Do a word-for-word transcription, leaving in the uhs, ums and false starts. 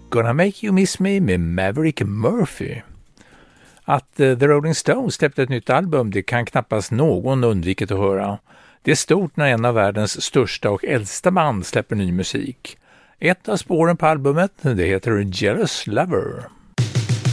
Gonna Make You Miss Me med Maverick Murphy. Att uh, The Rolling Stones släppte ett nytt album, det kan knappast någon undvikit att höra. Det är stort när en av världens största och äldsta band släpper ny musik. Ett av spåren på albumet, det heter Jealous Lover.